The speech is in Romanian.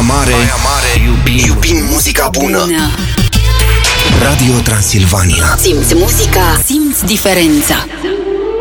Mare iubim muzica bună. Radio Transilvania. Simți muzica, simți diferența.